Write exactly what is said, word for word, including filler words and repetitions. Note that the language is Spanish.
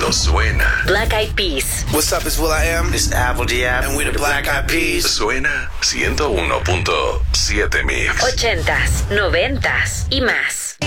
cuando suena. Black Eyed Peas. What's up, it's will.i.am. This is Apple Diab. And we're the Black Eyed Peas. Suena ciento uno punto siete Mix. Ochentas, noventas y más.